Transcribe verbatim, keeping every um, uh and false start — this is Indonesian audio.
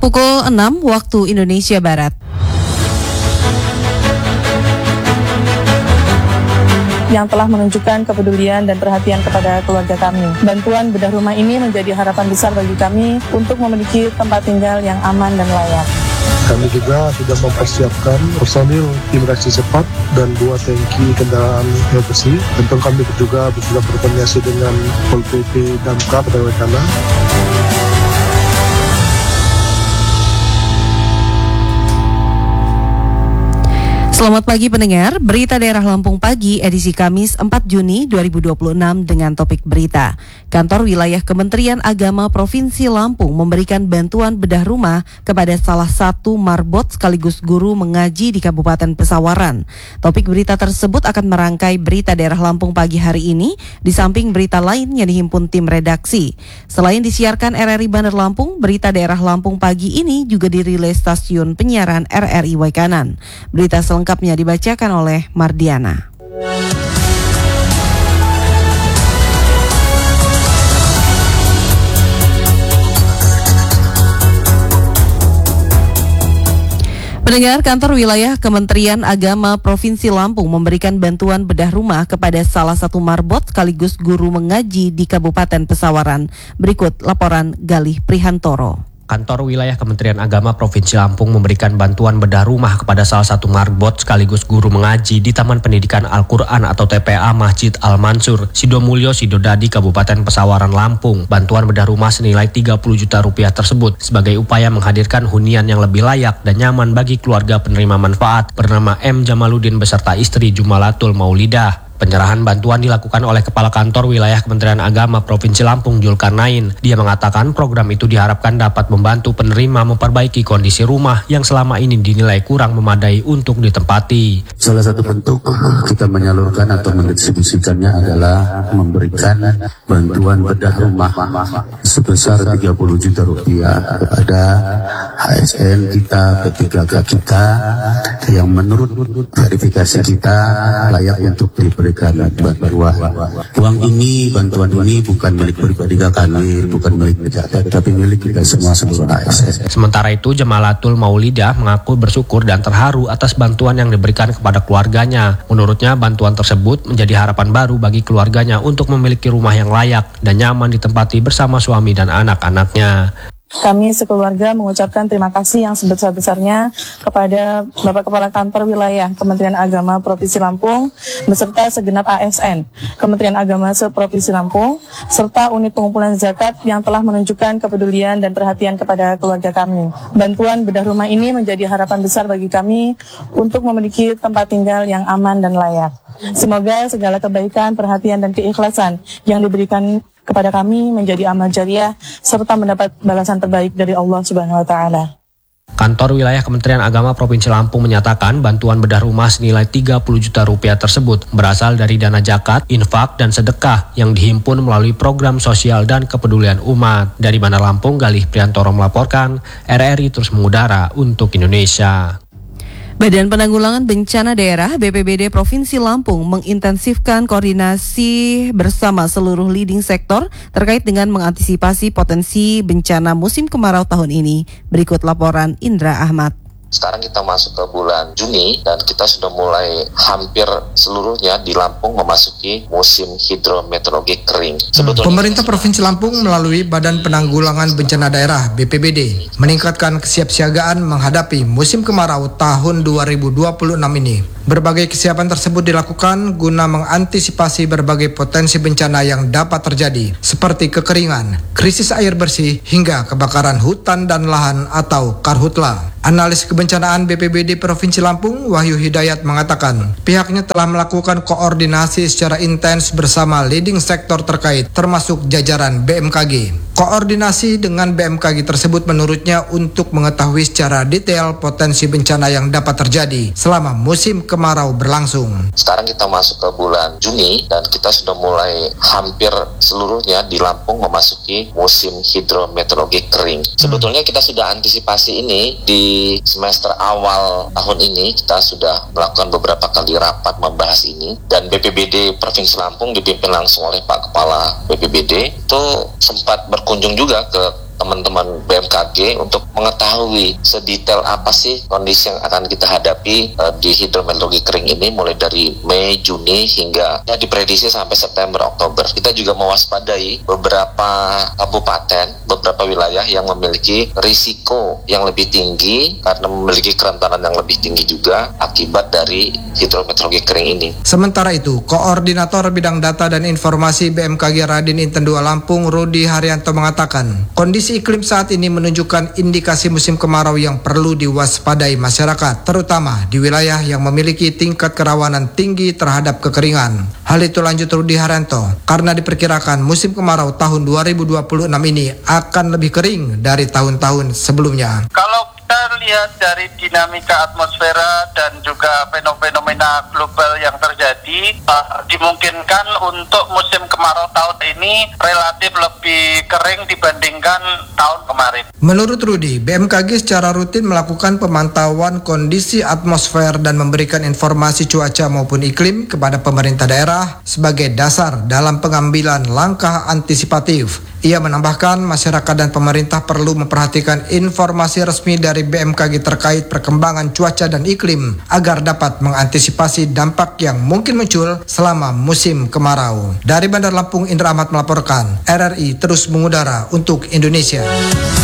Pukul enam waktu Indonesia Barat. Yang telah menunjukkan kepedulian dan perhatian kepada keluarga kami. Bantuan bedah rumah ini menjadi harapan besar bagi kami untuk memiliki tempat tinggal yang aman dan layak. Kami juga sudah mempersiapkan personil tim reaksi cepat dan dua tangki kendaraan air bersih. Tentu kami juga sudah berkoordinasi dengan Pol P P Damkar dan Wekana. Selamat pagi pendengar, berita daerah Lampung pagi edisi Kamis empat Juni dua ribu dua puluh enam dengan topik berita. Kantor Wilayah Kementerian Agama Provinsi Lampung memberikan bantuan bedah rumah kepada salah satu marbot sekaligus guru mengaji di Kabupaten Pesawaran. Topik berita tersebut akan merangkai berita daerah Lampung pagi hari ini di samping berita lain yang dihimpun tim redaksi. Selain disiarkan R R I Bandar Lampung, berita daerah Lampung pagi ini juga dirilis stasiun penyiaran R R I Waikanan. Berita selengkapnya Lengkapnya dibacakan oleh Mardiana. Pendengar, Kantor Wilayah Kementerian Agama Provinsi Lampung memberikan bantuan bedah rumah kepada salah satu marbot sekaligus guru mengaji di Kabupaten Pesawaran. Berikut laporan Galih Prihantoro. Kantor Wilayah Kementerian Agama Provinsi Lampung memberikan bantuan bedah rumah kepada salah satu marbot sekaligus guru mengaji di Taman Pendidikan Al-Quran atau T P A Masjid Al-Mansur, Sidomulyo, Sidodadi, Kabupaten Pesawaran, Lampung. Bantuan bedah rumah senilai tiga puluh juta rupiah tersebut sebagai upaya menghadirkan hunian yang lebih layak dan nyaman bagi keluarga penerima manfaat bernama M. Jamaluddin beserta istri Jumalatul Maulidah. Penyerahan bantuan dilakukan oleh Kepala Kantor Wilayah Kementerian Agama Provinsi Lampung, Julkarnain. Dia mengatakan program itu diharapkan dapat membantu penerima memperbaiki kondisi rumah yang selama ini dinilai kurang memadai untuk ditempati. Salah satu bentuk kita menyalurkan atau mendistribusikannya adalah memberikan bantuan bedah rumah sebesar tiga puluh juta rupiah kepada H S N kita, P tiga K kita yang menurut verifikasi kita layak untuk diberi bantuan. Uang ini, bantuan ini bukan milik pribadi kami, bukan milik pejabat, tapi milik kita semua seluruh A S N. Sementara itu, Jemalatul Maulidah mengaku bersyukur dan terharu atas bantuan yang diberikan kepada keluarganya. Menurutnya, bantuan tersebut menjadi harapan baru bagi keluarganya untuk memiliki rumah yang layak dan nyaman ditempati bersama suami dan anak-anaknya. Kami sekeluarga mengucapkan terima kasih yang sebesar-besarnya kepada Bapak Kepala Kantor Wilayah Kementerian Agama Provinsi Lampung beserta segenap A S N Kementerian Agama se-Provinsi Lampung serta unit pengumpulan zakat yang telah menunjukkan kepedulian dan perhatian kepada keluarga kami. Bantuan bedah rumah ini menjadi harapan besar bagi kami untuk memiliki tempat tinggal yang aman dan layak. Semoga segala kebaikan, perhatian, dan keikhlasan yang diberikan kepada kami menjadi amal jariah serta mendapat balasan terbaik dari Allah Subhanahu wa taala. Kantor Wilayah Kementerian Agama Provinsi Lampung menyatakan bantuan bedah rumah senilai tiga puluh juta rupiah tersebut berasal dari dana zakat, infak, dan sedekah yang dihimpun melalui program sosial dan kepedulian umat. Dari Bandar Lampung, Galih Prihantoro melaporkan, R R I terus mengudara untuk Indonesia. Badan Penanggulangan Bencana Daerah B P B D Provinsi Lampung mengintensifkan koordinasi bersama seluruh leading sektor terkait dengan mengantisipasi potensi bencana musim kemarau tahun ini. Berikut laporan Indra Ahmad. Sekarang kita masuk ke bulan Juni dan kita sudah mulai hampir seluruhnya di Lampung memasuki musim hidrometeorologi kering. Sebetulnya Pemerintah Provinsi Lampung melalui Badan Penanggulangan Bencana Daerah B P B D meningkatkan kesiapsiagaan menghadapi musim kemarau tahun dua ribu dua puluh enam ini. Berbagai kesiapan tersebut dilakukan guna mengantisipasi berbagai potensi bencana yang dapat terjadi seperti kekeringan, krisis air bersih, hingga kebakaran hutan dan lahan atau karhutla. Analis kebencanaan B P B D Provinsi Lampung, Wahyu Hidayat mengatakan, pihaknya telah melakukan koordinasi secara intens bersama leading sektor terkait termasuk jajaran B M K G. Koordinasi dengan B M K G tersebut menurutnya untuk mengetahui secara detail potensi bencana yang dapat terjadi selama musim kemarau berlangsung. Sekarang kita masuk ke bulan Juni dan kita sudah mulai hampir seluruhnya di Lampung memasuki musim hidrometeorologi kering. Sebetulnya kita sudah antisipasi ini di semester awal tahun ini. Kita sudah melakukan beberapa kali rapat membahas ini dan B P B D Provinsi Lampung dipimpin langsung oleh Pak Kepala B P B D itu sempat berkunjung juga ke teman-teman B M K G untuk mengetahui sedetail apa sih kondisi yang akan kita hadapi uh, di hidrometeorologi kering ini mulai dari Mei, Juni hingga ya diprediksi sampai September, Oktober. Kita juga mewaspadai beberapa kabupaten, beberapa wilayah yang memiliki risiko yang lebih tinggi karena memiliki kerentanan yang lebih tinggi juga akibat dari hidrometeorologi kering ini. Sementara itu, Koordinator Bidang Data dan Informasi B M K G Radin Inten dua Lampung, Rudi Haryanto mengatakan, kondisi iklim saat ini menunjukkan indikasi musim kemarau yang perlu diwaspadai masyarakat, terutama di wilayah yang memiliki tingkat kerawanan tinggi terhadap kekeringan. Hal itu lanjut Rudi Haryanto, karena diperkirakan musim kemarau tahun dua ribu dua puluh enam ini akan lebih kering dari tahun-tahun sebelumnya. Kalau kita lihat dari dinamika atmosfera dan juga fenomena global yang terjadi, uh, dimungkinkan untuk musim kemarau tahun ini relatif lebih kering dibandingkan tahun kemarin. Menurut Rudi, B M K G secara rutin melakukan pemantauan kondisi atmosfer dan memberikan informasi cuaca maupun iklim kepada pemerintah daerah sebagai dasar dalam pengambilan langkah antisipatif. Ia menambahkan masyarakat dan pemerintah perlu memperhatikan informasi resmi dari B M K G terkait perkembangan cuaca dan iklim agar dapat mengantisipasi dampak yang mungkin muncul selama musim kemarau. Dari Bandar Lampung, Indra Ahmad melaporkan. R R I terus mengudara untuk Indonesia.